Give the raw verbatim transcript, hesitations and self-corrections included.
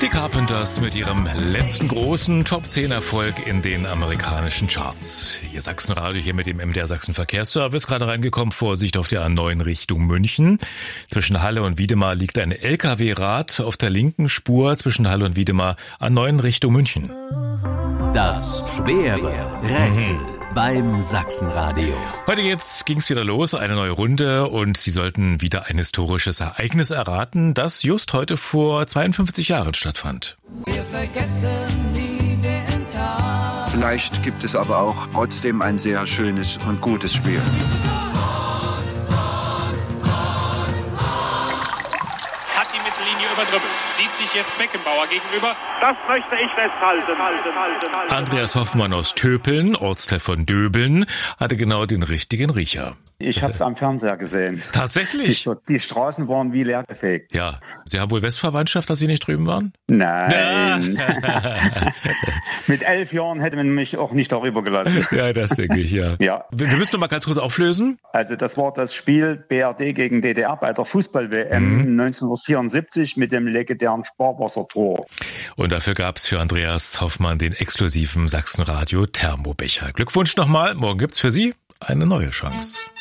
Die Carpenters mit ihrem letzten großen Top zehn Erfolg in den amerikanischen Charts. Ihr Sachsenradio hier mit dem M D R Sachsen Verkehrsservice gerade reingekommen. Vorsicht auf der A neun Richtung München. Zwischen Halle und Wiedemar liegt ein L K W-Rad auf der linken Spur zwischen Halle und Wiedemar. A neun Richtung München. Das schwere Rätsel mhm. beim Sachsenradio. Heute jetzt ging's wieder los, eine neue Runde, und Sie sollten wieder ein historisches Ereignis erraten, das just heute vor zweiundfünfzig Jahren stattfand. Wir vergessen nie den Tag. Vielleicht gibt es aber auch trotzdem ein sehr schönes und gutes Spiel. Hat die Mittellinie überdribbelt. Sieht sich jetzt Beckenbauer gegenüber. Das möchte ich festhalten. Halten, halten, halten. Andreas Hoffmann aus Töpeln, Ortsteil von Döbeln, hatte genau den richtigen Riecher. Ich habe es am Fernseher gesehen. Tatsächlich? Die, die Straßen waren wie leergefegt. Ja, Sie haben wohl Westverwandtschaft, dass Sie nicht drüben waren? Nein. Mit elf Jahren hätte man mich auch nicht darüber gelassen. Ja, das denke ich, ja. Ja. Wir, wir müssen noch mal ganz kurz auflösen. Also das war das Spiel B R D gegen D D R bei der Fußball-W M mhm. neunzehnhundertvierundsiebzig mit dem legendären Sparwassertor. Und dafür gab es für Andreas Hoffmann den exklusiven Sachsenradio Thermobecher. Glückwunsch nochmal, morgen gibt's für Sie eine neue Chance.